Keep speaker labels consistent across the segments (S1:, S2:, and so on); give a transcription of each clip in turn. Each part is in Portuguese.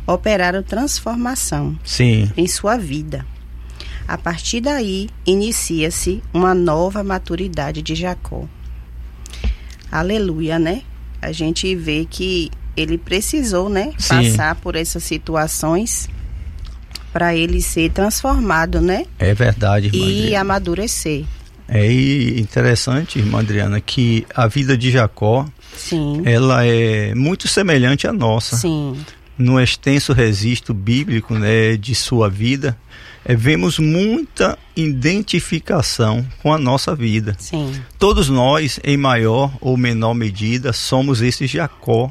S1: operaram transformação
S2: Sim.
S1: em sua vida. A partir daí, inicia-se uma nova maturidade de Jacó. Aleluia, né? A gente vê que ele precisou, né, passar por essas situações para ele ser transformado, né?
S2: É verdade, irmã
S1: E
S2: Adriana.
S1: amadurecer.
S2: É interessante, irmã Adriana, que a vida de Jacó,
S1: Sim.
S2: ela é muito semelhante à nossa.
S1: Sim.
S2: No extenso registro bíblico, né, de sua vida, vemos muita identificação com a nossa vida.
S1: Sim.
S2: Todos nós, em maior ou menor medida, somos esse Jacó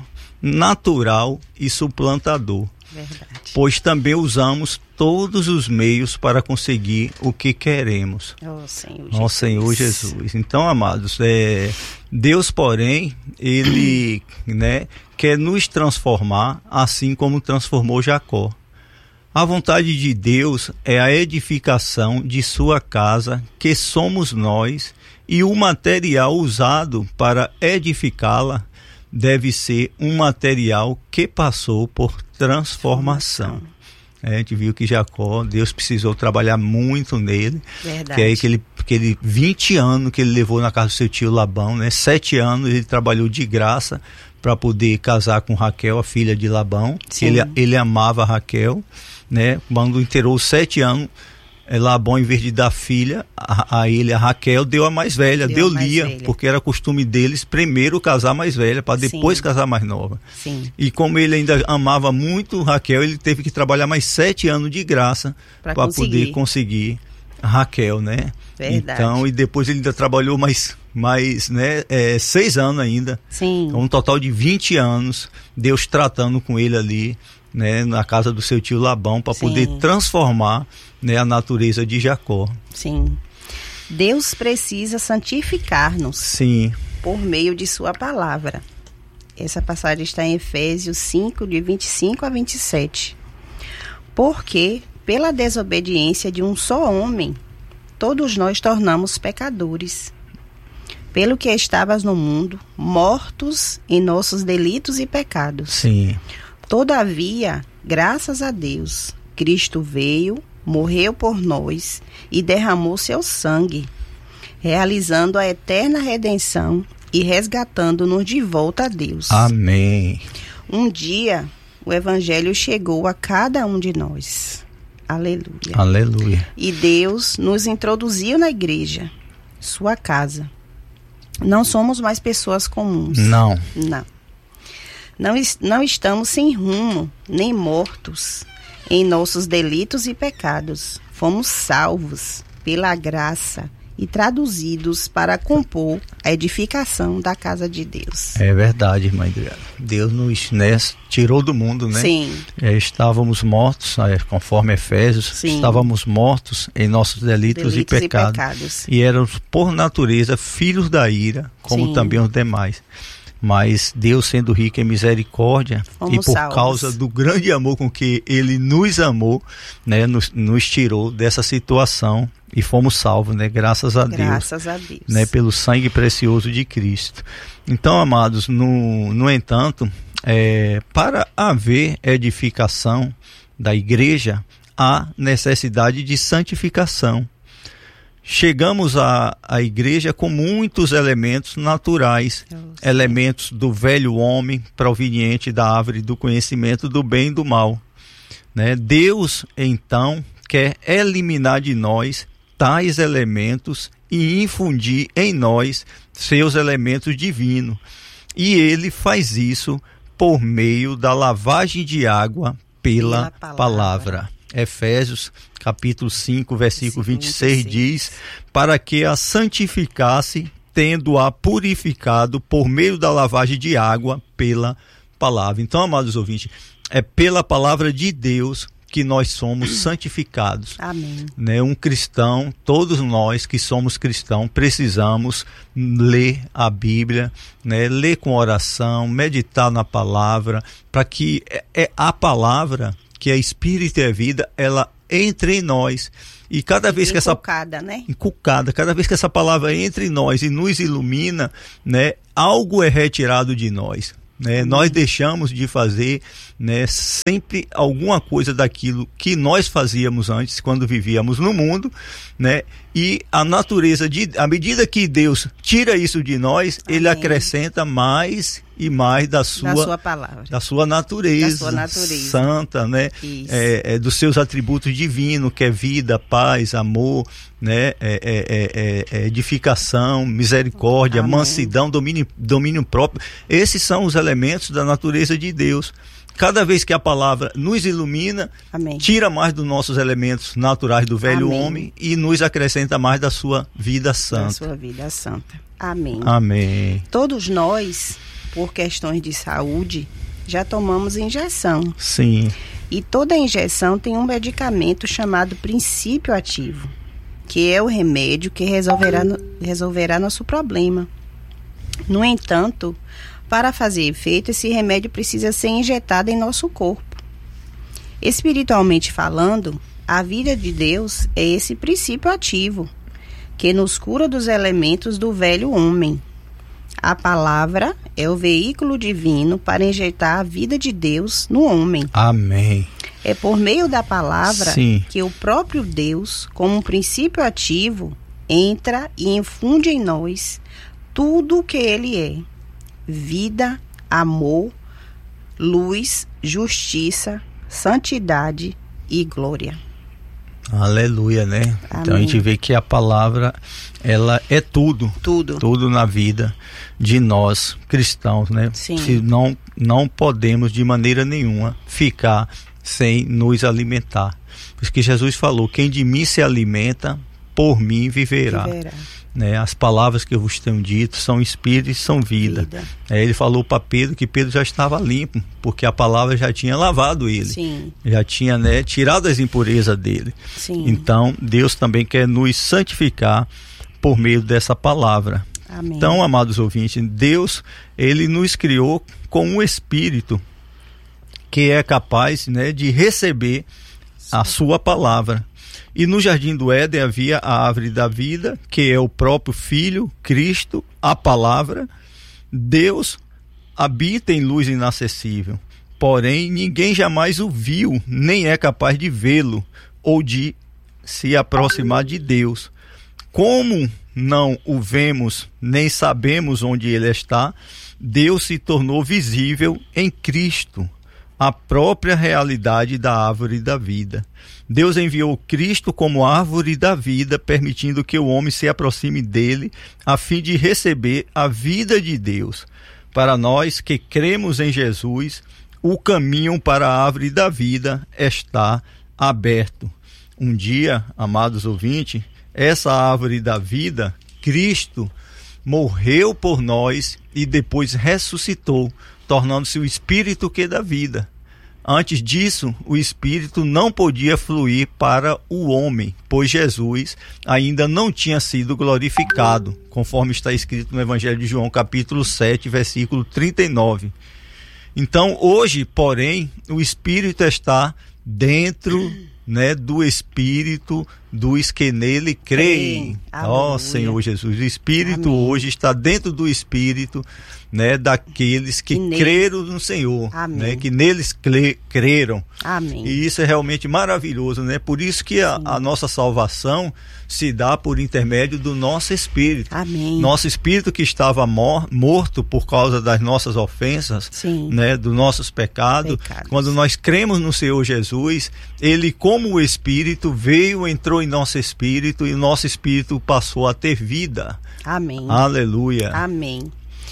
S2: natural e suplantador.
S1: Verdade.
S2: Pois também usamos todos os meios para conseguir o que queremos.
S1: Nosso
S2: Senhor Jesus. Então, amados, Deus, porém, Ele, né, quer nos transformar assim como transformou Jacó. A vontade de Deus é a edificação de sua casa, que somos nós, e o material usado para edificá-la deve ser um material que passou por transformação. A gente viu que Jacó, Deus precisou trabalhar muito nele.
S1: Verdade.
S2: Que é que ele 20 anos que ele levou na casa do seu tio Labão, né? 7 anos ele trabalhou de graça para poder casar com Raquel, a filha de Labão. Ele amava Raquel, né? Quando inteirou 7 anos, Labão, em vez de dar filha a ele, a Raquel, deu a mais velha, deu Lia, porque era costume deles primeiro casar mais velha, para depois casar mais nova.
S1: Sim.
S2: E como ele ainda amava muito Raquel, ele teve que trabalhar mais 7 anos de graça para poder conseguir Raquel, né?
S1: Verdade.
S2: Então, e depois ele ainda trabalhou mais né, 6 anos ainda.
S1: Sim.
S2: Então, um total de 20 anos, Deus tratando com ele ali, né, na casa do seu tio Labão, para poder transformar, né, a natureza de Jacó.
S1: Sim. Deus precisa santificar-nos.
S2: Sim.
S1: Por meio de sua palavra. Essa passagem está em Efésios 5, de 25 a 27. Porque, pela desobediência de um só homem, todos nós tornamos pecadores. Pelo que estavas no mundo, mortos em nossos delitos e pecados.
S2: Sim.
S1: Todavia, graças a Deus, Cristo veio, morreu por nós e derramou seu sangue, realizando a eterna redenção e resgatando-nos de volta a Deus.
S2: Amém.
S1: Um dia, o Evangelho chegou a cada um de nós. Aleluia.
S2: Aleluia.
S1: E Deus nos introduziu na igreja, sua casa. Não somos mais pessoas comuns.
S2: Não.
S1: Não estamos sem rumo, nem mortos em nossos delitos e pecados. Fomos salvos pela graça e traduzidos para compor a edificação da casa de Deus.
S2: É verdade, irmã Adriana. Deus nos, né, tirou do mundo, né?
S1: Sim.
S2: Estávamos mortos, conforme Efésios,
S1: Sim.
S2: Estávamos mortos em nossos delitos e pecados. E éramos, por natureza, filhos da ira, como
S1: Sim.
S2: também os demais. Mas Deus, sendo rico em misericórdia,
S1: fomos
S2: e por
S1: salvos.
S2: causa do grande amor com que Ele nos amou, né, nos tirou dessa situação e fomos salvos, né, graças a Deus.
S1: Graças a Deus.
S2: Né, pelo sangue precioso de Cristo. Então, amados, no entanto, para haver edificação da igreja, há necessidade de santificação. Chegamos à igreja com muitos elementos naturais, elementos do velho homem proveniente da árvore do conhecimento do bem e do mal. Né? Deus, então, quer eliminar de nós tais elementos e infundir em nós seus elementos divinos. E Ele faz isso por meio da lavagem de água pela palavra. Efésios capítulo 5, versículo 26 diz: para que a santificasse, tendo-a purificado por meio da lavagem de água pela palavra. Então, amados ouvintes, é pela palavra de Deus que nós somos santificados.
S1: Amém.
S2: Né? Um cristão, todos nós que somos cristãos, precisamos ler a Bíblia, né? Ler com oração, meditar na palavra, para que a palavra, que é espírito e é vida, ela entre em nós. E cada vez que cada vez que essa palavra entra em nós e nos ilumina, né, algo é retirado de nós. né? Nós deixamos de fazer, né, sempre alguma coisa daquilo que nós fazíamos antes, quando vivíamos no mundo, né? E a natureza, à medida que Deus tira isso de nós, Amém. Ele acrescenta mais e mais da sua
S1: palavra,
S2: da sua natureza santa, né? Dos seus atributos divinos, que é vida, paz, amor, né? Edificação, misericórdia, Amém. Mansidão, domínio próprio. Esses são os elementos da natureza de Deus. Cada vez que a palavra nos ilumina, Amém. Tira mais dos nossos elementos naturais do velho Amém. Homem e nos acrescenta mais da sua vida santa.
S1: Da sua vida santa. Amém.
S2: Amém.
S1: Todos nós, por questões de saúde, já tomamos injeção.
S2: Sim.
S1: E toda injeção tem um medicamento chamado princípio ativo, que é o remédio que resolverá nosso problema. No entanto, para fazer efeito, esse remédio precisa ser injetado em nosso corpo. Espiritualmente falando, a vida de Deus é esse princípio ativo, que nos cura dos elementos do velho homem. A palavra é o veículo divino para injetar a vida de Deus no homem.
S2: Amém.
S1: É por meio da palavra
S2: Sim.
S1: que o próprio Deus, como um princípio ativo, entra e infunde em nós tudo o que Ele é: vida, amor, luz, justiça, santidade e glória.
S2: Aleluia, né?
S1: Amém.
S2: Então a gente vê que a palavra, ela é tudo na vida de nós cristãos, né?
S1: Sim.
S2: Se não podemos de maneira nenhuma ficar sem nos alimentar. Porque Jesus falou: quem de mim se alimenta, por mim viverá. Né? As palavras que eu vos tenho dito são espírito e são vida. Ele falou para Pedro que Pedro já estava limpo, porque a palavra já tinha lavado ele.
S1: Sim.
S2: Já tinha, né, tirado as impurezas dele.
S1: Sim.
S2: Então Deus também quer nos santificar por meio dessa palavra.
S1: Amém.
S2: Então, amados ouvintes, Deus, ele nos criou com um espírito que é capaz, né, de receber a sua palavra. E no Jardim do Éden havia a árvore da vida, que é o próprio Filho, Cristo, a palavra. Deus habita em luz inacessível, porém ninguém jamais o viu, nem é capaz de vê-lo ou de se aproximar de Deus. Como não o vemos, nem sabemos onde ele está, Deus se tornou visível em Cristo, a própria realidade da árvore da vida. Deus enviou Cristo como árvore da vida, permitindo que o homem se aproxime dele, a fim de receber a vida de Deus. Para nós que cremos em Jesus, o caminho para a árvore da vida está aberto. Um dia, amados ouvintes, essa árvore da vida, Cristo, morreu por nós e depois ressuscitou, tornando-se o Espírito que dá vida. Antes disso, o Espírito não podia fluir para o homem, pois Jesus ainda não tinha sido glorificado, conforme está escrito no Evangelho de João, capítulo 7, versículo 39. Então, hoje, porém, o Espírito está dentro, né, do Espírito dos que nele creem. Ó Senhor Jesus, o Espírito Amém. Hoje está dentro do Espírito, né, daqueles que creram no Senhor, né, que neles creram.
S1: Amém.
S2: E isso é realmente maravilhoso, né? Por isso que a nossa salvação se dá por intermédio do nosso espírito.
S1: Amém.
S2: Nosso espírito que estava morto por causa das nossas ofensas, né, dos nossos pecados. Quando nós cremos no Senhor Jesus, ele, como o Espírito, entrou em nosso espírito e o nosso espírito passou a ter vida.
S1: Amém.
S2: Aleluia.
S1: Amém.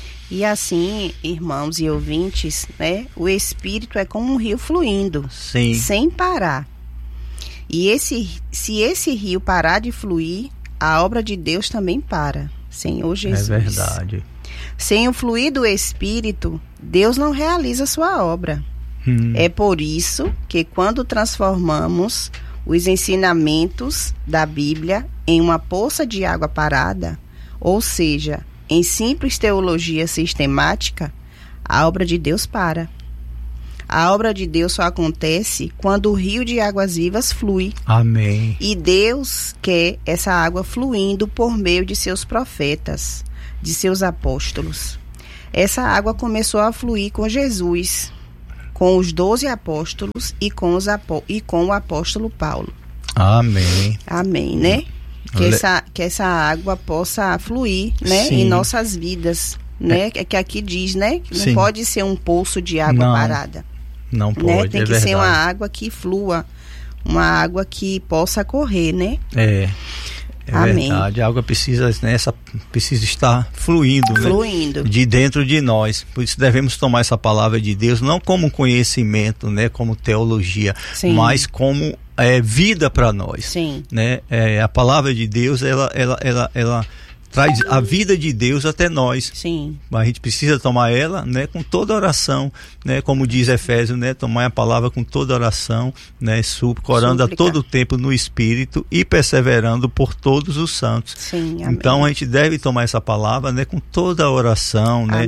S1: E assim, irmãos e ouvintes, né, o Espírito é como um rio fluindo,
S2: Sim.
S1: sem parar. E se esse rio parar de fluir, a obra de Deus também para. Senhor Jesus.
S2: É verdade.
S1: Sem o fluir do Espírito, Deus não realiza sua obra. É por isso que quando transformamos os ensinamentos da Bíblia em uma poça de água parada, ou seja, em simples teologia sistemática, a obra de Deus para. A obra de Deus só acontece quando o rio de águas vivas flui.
S2: Amém.
S1: E Deus quer essa água fluindo por meio de seus profetas, de seus apóstolos. essa água começou a fluir com Jesus, com os 12 apóstolos e com o apóstolo Paulo.
S2: Amém.
S1: Amém, né? Que essa água possa fluir, né, em nossas vidas, né? Que aqui diz, né, que não pode ser um poço de água parada. Não pode, né? Tem que ser uma água que flua, uma água que possa correr, né?
S2: Amém. Verdade, a água precisa estar fluindo, né? De dentro de nós. Por isso devemos tomar essa palavra de Deus não como conhecimento, né, como teologia, mas como vida para nós.
S1: Sim.
S2: Né? A palavra de Deus, ela traz a vida de Deus até nós.
S1: Sim.
S2: A gente precisa tomar ela, né, com toda oração, né, como diz Efésios, né, tomar a palavra com toda oração, né, súplica, orando a todo tempo no Espírito e perseverando por todos os santos.
S1: Sim, amém.
S2: Então a gente deve tomar essa palavra, né, com toda a oração, né,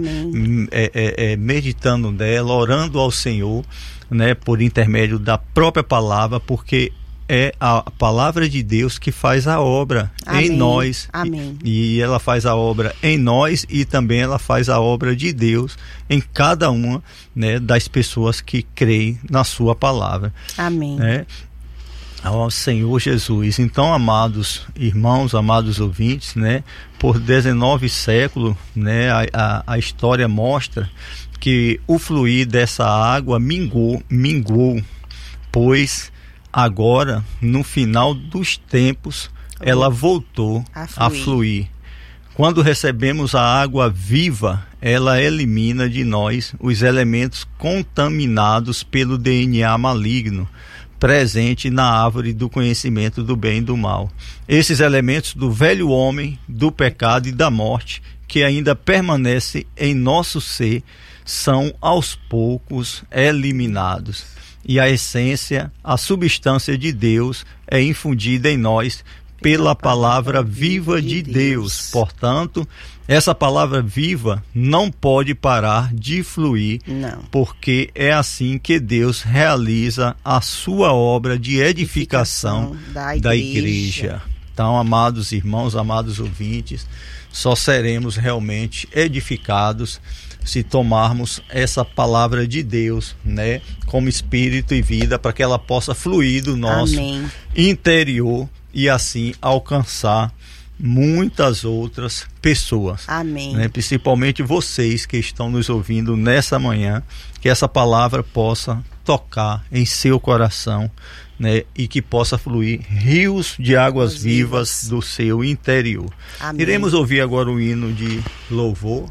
S2: meditando nela, orando ao Senhor, né, por intermédio da própria palavra, porque é a palavra de Deus que faz a obra em nós.
S1: Amém.
S2: E ela faz a obra em nós e também ela faz a obra de Deus em cada uma, né, das pessoas que creem na sua palavra.
S1: Amém.
S2: Né? Ao Senhor Jesus. Então, amados irmãos, amados ouvintes, né, por 19 séculos, né, a história mostra que o fluir dessa água minguou, pois agora, no final dos tempos, ela voltou a fluir. Quando recebemos a água viva, ela elimina de nós os elementos contaminados pelo DNA maligno, presente na árvore do conhecimento do bem e do mal. Esses elementos do velho homem, do pecado e da morte, que ainda permanecem em nosso ser, são aos poucos eliminados. E a essência, a substância de Deus é infundida em nós pela palavra viva de Deus. Portanto, essa palavra viva não pode parar de fluir, porque é assim que Deus realiza a sua obra de edificação da igreja. Então, amados irmãos, amados ouvintes, só seremos realmente edificados se tomarmos essa palavra de Deus, né, como espírito e vida, para que ela possa fluir do nosso interior e assim alcançar muitas outras pessoas.
S1: Amém.
S2: Né, principalmente vocês que estão nos ouvindo nessa manhã, que essa palavra possa tocar em seu coração, né, e que possa fluir rios de águas vivas do seu interior.
S1: Amém.
S2: Iremos ouvir agora o hino de louvor.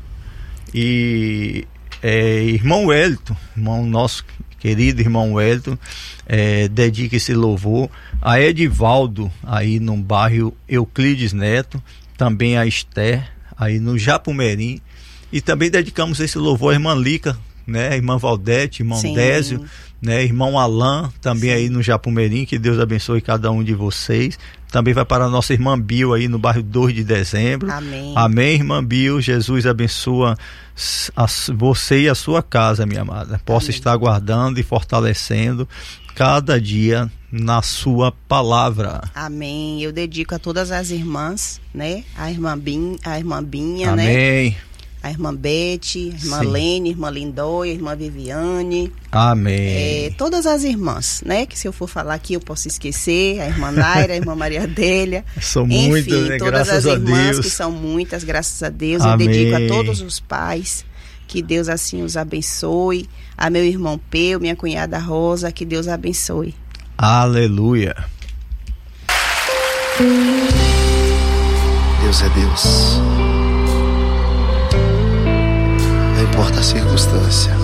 S2: E irmão Wellington, nosso querido irmão Wellington, dedica esse louvor a Edivaldo, aí no bairro Euclides Neto, também a Esther, aí no Japumerim, e também dedicamos esse louvor à irmã Lica, né, irmã Valdete, irmão Désio, né, irmão Alain, também aí no Japumerim, que Deus abençoe cada um de vocês. Também vai para a nossa irmã Bill aí no bairro 2 de dezembro.
S1: Amém.
S2: Amém, irmã Bill. Jesus abençoa você e a sua casa, minha amada. Possa estar guardando e fortalecendo cada dia na sua palavra.
S1: Amém. Eu dedico a todas as irmãs, né? A irmã Binha,
S2: amém,
S1: né? A irmã Beth, a irmã Lene, a irmã Lindóia, a irmã Viviane.
S2: Amém.
S1: Todas as irmãs, né? Que se eu for falar aqui eu posso esquecer. A irmã Naira, a irmã Maria Adélia.
S2: São muitas, né?
S1: Todas
S2: graças
S1: as
S2: a
S1: irmãs
S2: Deus.
S1: Que são muitas, graças a Deus.
S2: Amém.
S1: Eu dedico a todos os pais. Que Deus assim os abençoe. A meu irmão Peu, minha cunhada Rosa, que Deus abençoe.
S2: Aleluia.
S3: Deus é Deus. Não importa a circunstância.